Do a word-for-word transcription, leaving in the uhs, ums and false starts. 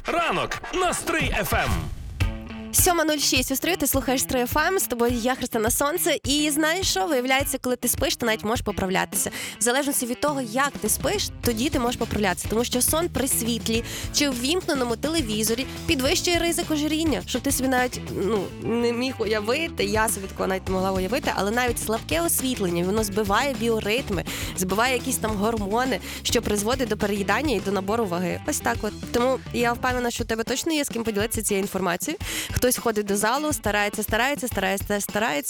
Ранок на Стрий еф ем. сьома нуль шість у Стрию, ти слухаєш Стрий еф ем, з тобою я, Христина Сонце. І знаєш що, виявляється, коли ти спиш, ти навіть можеш поправлятися. В залежності від того, як ти спиш, тоді ти можеш поправлятися. Тому що сон при світлі чи ввімкненому телевізорі підвищує ризик ожиріння, щоб ти собі навіть ну, не міг уявити, я собі такого навіть не могла уявити, але навіть слабке освітлення, воно збиває біоритми, збиває якісь там гормони, що призводить до переїдання і до набору ваги. Ось так от. Тому я впевнена, що у тебе точно є з ким поділитися цією інформацією. Хтось ходить до залу, старається, старається, старається, старається.